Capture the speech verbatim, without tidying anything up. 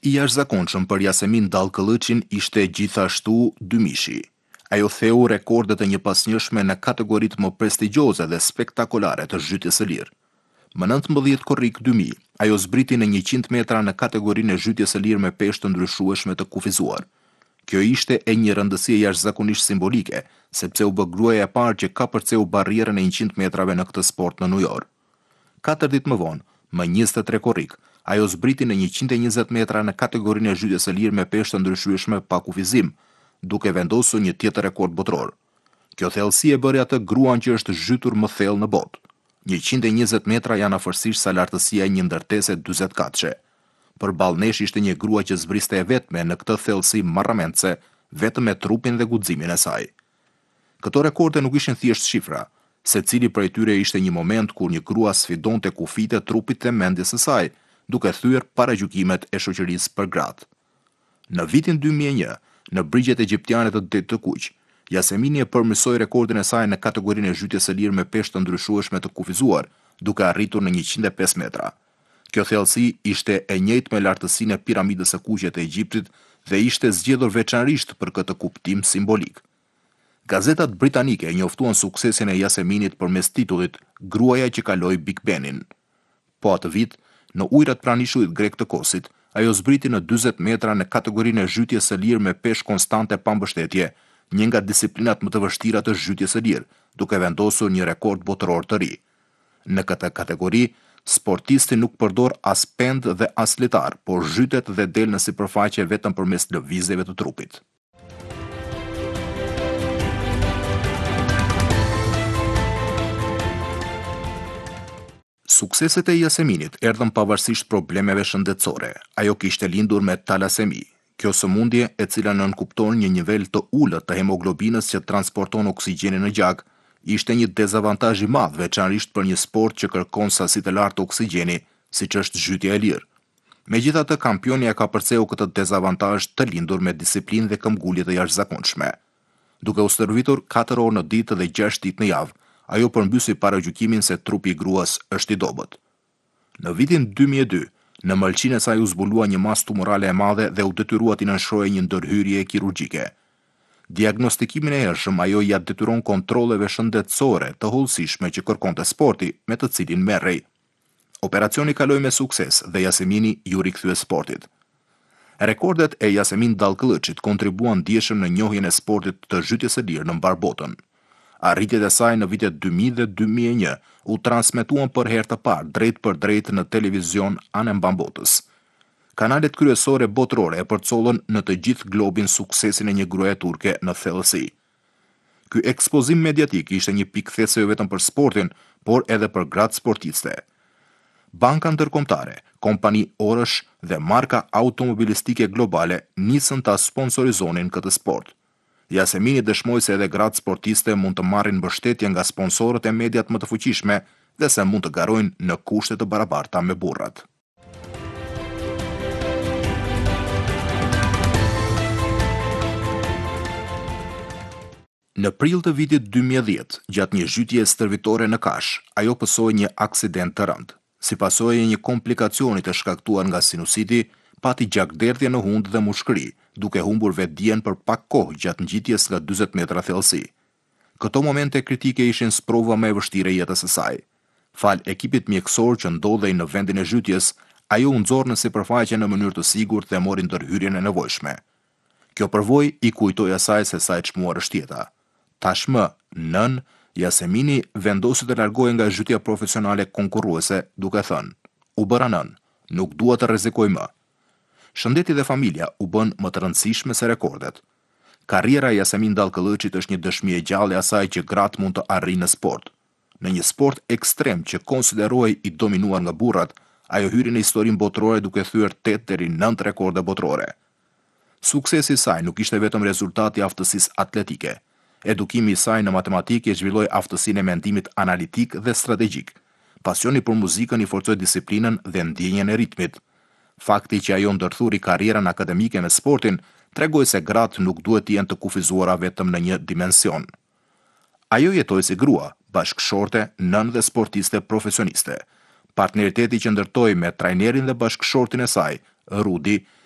i jashtëzakonshëm për Yasemin Dallkëllëçin ishte gjithashtu dymishi. Ajo theu rekordet e një pasnjëshme në kategoritë më prestigjioze dhe spektakolare të zhytjes së lirë. Më nëntëmbëdhjetë korrik dy mijë, ajo zbriti në njëqind metra në kategorinë e zhytjes së lirë me peshë të ndryshueshme të kufizuar. Kjo ishte e një rëndësie jashtëzakonisht simbolike, sepse u bë gruaja e parë që ka përceu barrierën e njëqind metrave në këtë sport në New York. Katër ditë më vonë, më njëzet e tre korrik, ajo zbriti në njëqind e njëzet metra në kategorinë e zhytjes së lirë me peshë të ndryshueshme pa kufizim, duke vendosur një tjetër rekord botror. Kjo thellësi e bëri atë gruan që është zhytur më thellë në botë. njëqind e njëzet metra janë afërsisht sa lartësia e një ndërtese dyzet katëshe. Përballë nesh ishte një grua që zbriste e vetme në këtë thellësi marramendse, vetëm me trupin dhe guximin e saj. Këto rekorde nuk ishin thjesht shifra, secili prej tyre ishte një moment kur një grua sfidonte kufitë e trupit dhe mendjes së saj, duke thyer paragjykimet e shoqërisë për gratë. Në vitin dy mijë e një, në brigjet egjiptiane të Detit të Kuq, Yasemini e përmirësoi rekordin e saj në kategorinë e zhytjes së lirë me peshë të ndryshueshme të kufizuar, duke arritur në njëqind e pesë metra. Kjo thellësi ishte e njëjtë me lartësinë e piramidës së kuqe të Egjiptit dhe ishte zgjedhur veçanërisht për këtë kuptim simbolik. Gazetat britanike e njoftuan suksesin e Yaseminit përmes titullit Gruaja që kaloi Big Benin. Po atë vit, në ujërat pranishullit grek të Kosit, ajo zbriti në dyzet metra në kategorinë e zhytjes së lirë me peshë konstante pa mbështetje, një nga disiplinat më të vështira të zhytjes së lirë, duke vendosur një rekord botëror të ri. Në këtë kategori, sportisti nuk përdor as pend dhe as litar, por zhytet dhe del në sipërfaqe vetëm përmes lëvizjeve të trupit. Sukseset e Yaseminit erdhën pavarësisht problemeve shëndetësore. Ajo kishte lindur me talasemi. Kjo sëmundje, e cila nënkupton një nivel të ulët të hemoglobinës që transporton oksigjenin në gjak, ishte një dezavantazh i madh veçanërisht për një sport që kërkon sasi të lartë oksigjeni, siç është zhytja e lirë. Megjithatë, kampionja ka përceu këtë dezavantazh të lindur me disiplinë dhe këmbgulje të jashtëzakonshme. Duke u stërvitur katër orë në ditë dhe gjashtë ditë në javë, ajo përmbysi paragjykimin se trupi i gruas është i dobët. Në vitin dy mijë e dy, në mëlçinë e saj u zbulua një masë tumorale e madhe dhe u detyrua t'i nënshtrohej një ndërhyrje kirurgjike. Diagnostikimin e hershëm ajo ja detyron kontrolleve shëndetësore të hollësishme që kërkonte sporti me të cilin merrej. Operacioni kaloi me sukses dhe Yasemini ju rikthye sportit. Rekordet e Yasemin Dallkëllëçit kontribuan ndjeshëm në njohjen e sportit të zhytjes së lirë në mbar botën. Arritjet e saj në vitet dy mijë dhe dy mijë e një u transmetuan për herë të parë drejt për drejt në televizion anë mban botës. Kanalet kryesore botërore e përcollën në të gjithë globin suksesin e një gruaje turke në thellësi. Ky ekspozim mediatik ishte një pikë thellëse jo vetëm për sportin, por edhe për gratë sportiste. Banka ndërkombëtare, kompani orësh dhe marka automobilistike globale nisën ta sponsorizonin këtë sport. Yasemini dëshmoi se edhe gratë sportiste mund të marrin mbështetje nga sponsorët e mediat më të fuqishme dhe se mund të garojnë në kushte të barabarta me burrat. Në prill të vitit dy mijë e dhjetë, gjatë një zhytje stërvitore në Kash, ajo pësoi një aksident të rëndë. Si pasojë e një komplikacioni të shkaktuar nga sinusiti, pati gjakderdhje në hundë dhe mushkëri, duke humbur vetdijen për pak kohë gjatë ngjitjes nga dyzet metra thellësi. Këto momente kritike ishin sprova më e vështire e jetës së saj. Fal ekipit mjekësor që ndodhej në vendin e zhytjes, ajo u nxorr në sipërfaqe në mënyrë të sigurt dhe mori ndërhyrjen e nevojshme. Kjo përvojë i kujtoi asaj se sa e çmuar është jeta. Tashmë, nën, Yasemini vendosi të largohej nga zhytja profesionale konkurruese, duke thënë: "U bëra nën, nuk dua të rrezikoj më." Shëndeti dhe familja u bën më të rëndësishme se rekordet. Karriera e Yasemin Dallkëllëçit është një dëshmi e gjallë e asaj që gratë mund të arrijnë në sport. Në një sport ekstrem që konsiderohej i dominuar nga burrat, ajo hyri në historinë botërore duke thyer tetë deri nëntë rekorde botërore. Suksesi i saj nuk ishte vetëm rezultati i aftësisë atletike. Edukimi i saj në matematikë e zhvilloi aftësinë e mendimit analitik dhe strategjik. Pasioni për muzikën i forcoi disiplinën dhe ndjenjen e ritmit. Fakti që ajo ndërthuri karrierën akademike me sportin tregoi se gratë nuk duhet të jenë të kufizuara vetëm në një dimension. Ajo jetoi si grua, bashkëshorte, nën dhe sportiste profesioniste. Partneriteti që ndërtoi me trajnerin dhe bashkëshortin e saj, Rudi,